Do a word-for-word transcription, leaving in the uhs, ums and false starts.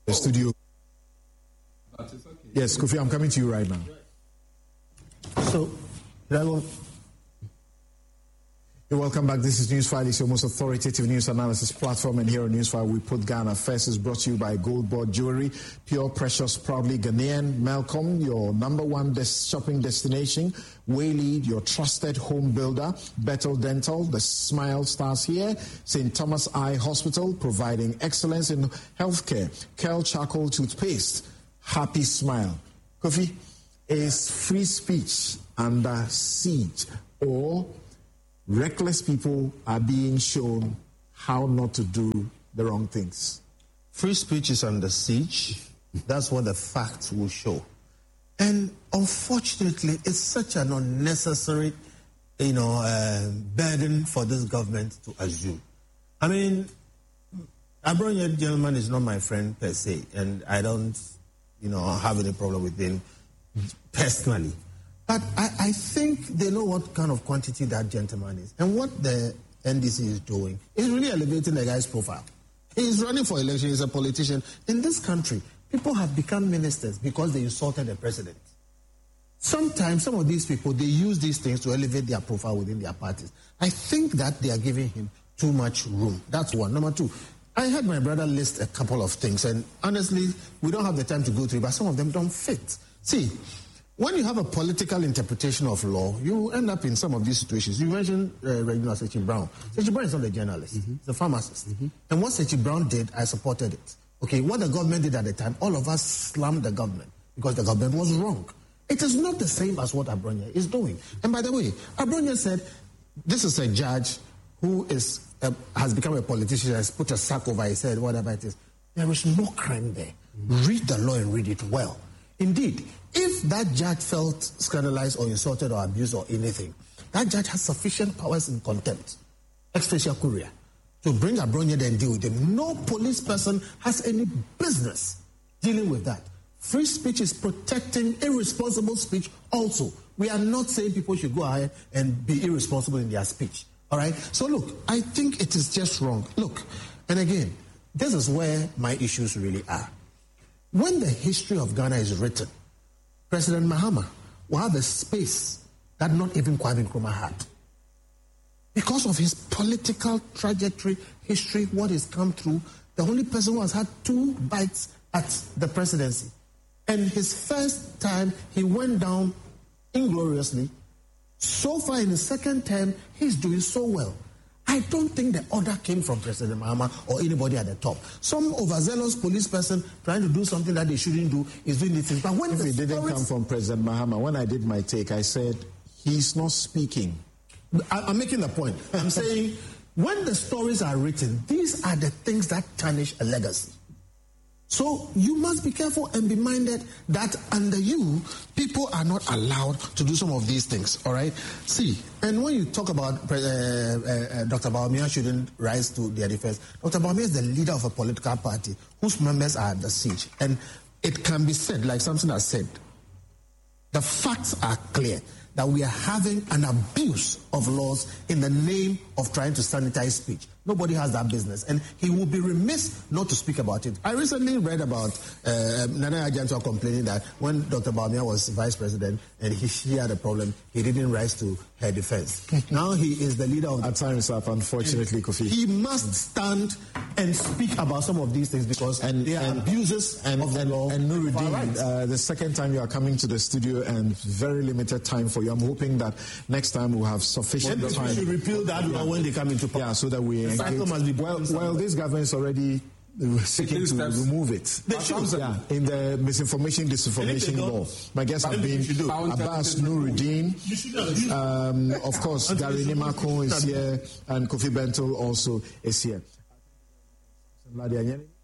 The studio. But it's okay. Yes, Kofi, I'm coming to you right now. So, You're welcome back. This is Newsfile. It's your most authoritative news analysis platform. And here on Newsfile, we put Ghana first. Is brought to you by Goldboard Jewelry, pure, precious, proudly Ghanaian. Malcolm, your number one des- shopping destination. Waylead, your trusted home builder. Bethel Dental, the smile starts here. Saint Thomas Eye Hospital, providing excellence in healthcare. Curl Charcoal Toothpaste, happy smile. Kofi, is free speech under siege, or reckless people are being shown how not to do the wrong things? Free speech is under siege. That's what the facts will show. And unfortunately, it's such an unnecessary, you know, uh, burden for this government to assume. I mean, Abronya gentleman is not my friend per se, and I don't, you know, have any problem with him personally. But I, I think they know what kind of quantity that gentleman is. And what the N D C is doing is really elevating the guy's profile. He's running for election, he's a politician. In this country, people have become ministers because they insulted the president. Sometimes some of these people, they use these things to elevate their profile within their parties. I think that they are giving him too much room. That's one. Number two, I had my brother list a couple of things, and honestly, we don't have the time to go through, but some of them don't fit. See, when you have a political interpretation of law, you end up in some of these situations. You mentioned uh, Reginald Sechi Brown. Sechi Brown is not a journalist. Mm-hmm. He's a pharmacist. Mm-hmm. And what Sechi Brown did, I supported it. Okay, what the government did at the time, all of us slammed the government because the government was wrong. It is not the same as what Abronya is doing. And by the way, Abronya said, this is a judge who is uh, has become a politician, has put a sack over his head, whatever it is. There is no crime there. Mm-hmm. Read the law and read it well. Indeed, if that judge felt scandalized or insulted or abused or anything, that judge has sufficient powers in contempt, ex facial curia, to bring Abronya there and deal with him. No police person has any business dealing with that. Free speech is protecting irresponsible speech also. We are not saying people should go ahead and be irresponsible in their speech. All right? So look, I think it is just wrong. Look, and again, this is where my issues really are. When the history of Ghana is written, President Mahama will have a space that not even Kwame Nkrumah had. Because of his political trajectory, history, what he's come through, the only person who has had two bites at the presidency. And his first time, he went down ingloriously. So far in his second term, he's doing so well. I don't think the order came from President Mahama or anybody at the top. Some overzealous police person trying to do something that they shouldn't do is doing these things. But when if it didn't stories... come from President Mahama, when I did my take, I said, he's not speaking. I, I'm making the point. I'm saying, when the stories are written, these are the things that tarnish a legacy. So you must be careful and be minded that under you, people are not allowed to do some of these things, all right? See, and when you talk about uh, uh, Doctor Bawumia shouldn't rise to their defense, Doctor Bawumia is the leader of a political party whose members are at the siege. And it can be said, like Samson has said, the facts are clear that we are having an abuse of laws in the name of trying to sanitize speech. Nobody has that business. And he will be remiss not to speak about it. I recently read about uh, Nana Ajantua complaining that when Doctor Bawumia was vice president and he, she had a problem, he didn't rise to her defense. Now he is the leader of... At times up, unfortunately, Kofi. He must stand and speak about some of these things because and, they are and, abuses and, of the and, law. And Nuruddin, uh, the second time you are coming to the studio and very limited time for you. I'm hoping that next time we'll have sufficient well, time. We should repeal that law when they come into power. Yeah, so that we the engage. Must be well, well, this government is already seeking to steps. remove it. They should. Yeah, in the misinformation, disinformation law. My guests have been Abbas Nuruddin, um, of course, Gary Nimako is here, and Kofi Bentil also is here.